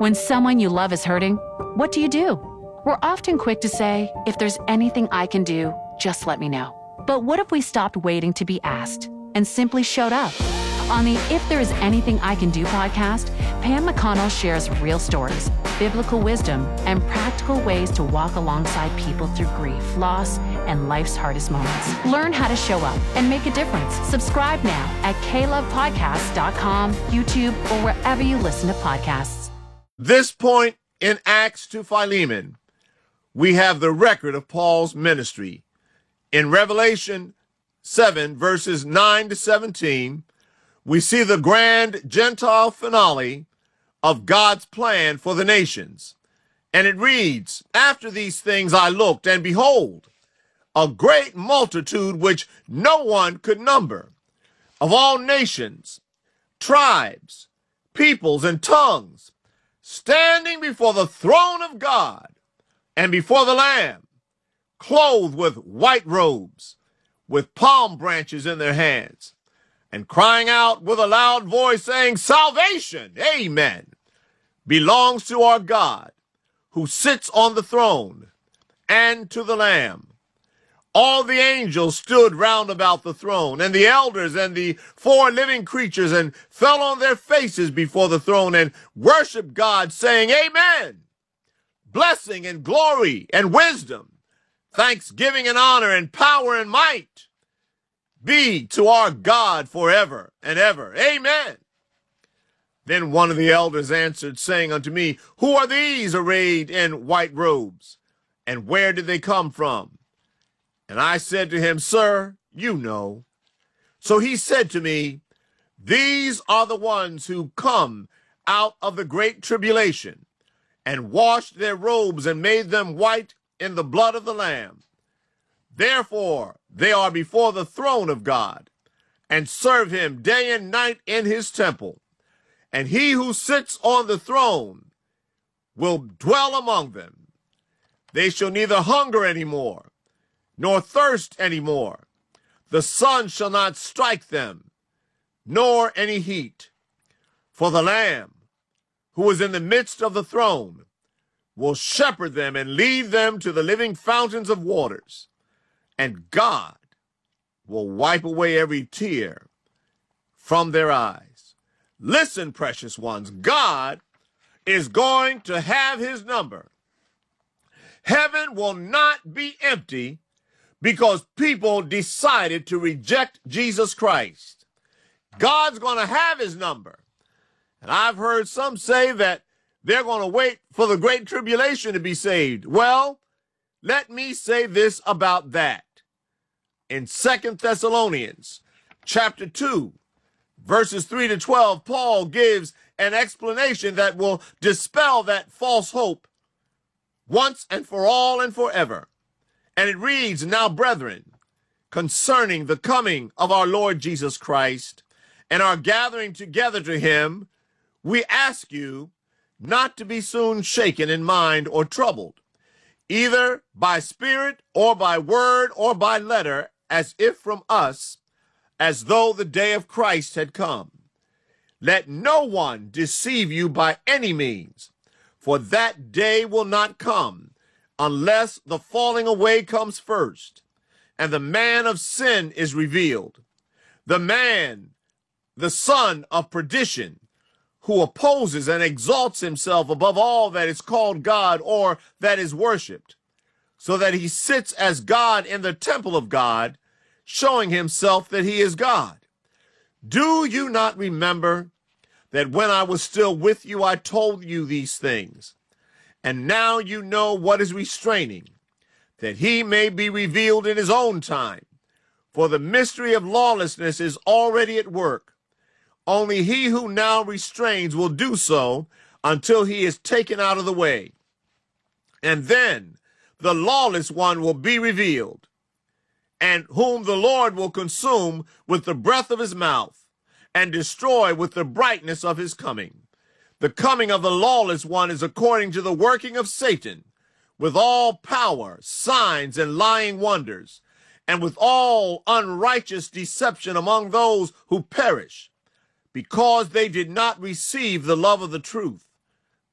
When someone you love is hurting, what do? We're often quick to say, if there's anything I can do, just let me know. But what if we stopped waiting to be asked and simply showed up? On the If There Is Anything I Can Do podcast, Pam McConnell shares real stories, biblical wisdom, and practical ways to walk alongside people through grief, loss, and life's hardest moments. Learn how to show up and make a difference. Subscribe now at klovepodcasts.com, YouTube, or wherever you listen to podcasts. This point in Acts to Philemon, we have the record of Paul's ministry. In Revelation 7, verses 9 to 17, we see the grand Gentile finale of God's plan for the nations. And it reads, "After these things I looked, and behold, a great multitude which no one could number, of all nations, tribes, peoples, and tongues, standing before the throne of God and before the Lamb, clothed with white robes, with palm branches in their hands, and crying out with a loud voice, saying, Salvation, amen, belongs to our God, who sits on the throne, and to the Lamb. All the angels stood round about the throne, and the elders and the four living creatures, and fell on their faces before the throne, and worshiped God, saying, Amen. Blessing and glory and wisdom, thanksgiving and honor and power and might be to our God forever and ever. Amen. Then one of the elders answered, saying unto me, Who are these arrayed in white robes? And where did they come from? And I said to him, Sir, you know. So he said to me, These are the ones who come out of the great tribulation, and washed their robes and made them white in the blood of the Lamb. Therefore they are before the throne of God, and serve him day and night in his temple. And he who sits on the throne will dwell among them. They shall neither hunger any more, nor thirst any more. The sun shall not strike them, nor any heat. For the Lamb, who is in the midst of the throne, will shepherd them and lead them to the living fountains of waters. And God will wipe away every tear from their eyes. Listen, precious ones, God is going to have his number. Heaven will not be empty because people decided to reject Jesus Christ. God's going to have his number. And I've heard some say that they're going to wait for the great tribulation to be saved. Well, let me say this about that. In 2 Thessalonians chapter 2, verses 3 to 12, Paul gives an explanation that will dispel that false hope once and for all and forever. And it reads, Now, brethren, concerning the coming of our Lord Jesus Christ and our gathering together to him, we ask you not to be soon shaken in mind or troubled, either by spirit or by word or by letter, as if from us, as though the day of Christ had come. Let no one deceive you by any means, for that day will not come unless the falling away comes first, and the man of sin is revealed, the son of perdition, who opposes and exalts himself above all that is called God or that is worshipped, so that he sits as God in the temple of God, showing himself that he is God. Do you not remember that when I was still with you, I told you these things? And now you know what is restraining, that he may be revealed in his own time. For the mystery of lawlessness is already at work. Only he who now restrains will do so until he is taken out of the way. And then the lawless one will be revealed, and whom the Lord will consume with the breath of his mouth, and destroy with the brightness of his coming. The coming of the lawless one is according to the working of Satan, with all power, signs, and lying wonders, and with all unrighteous deception among those who perish, because they did not receive the love of the truth,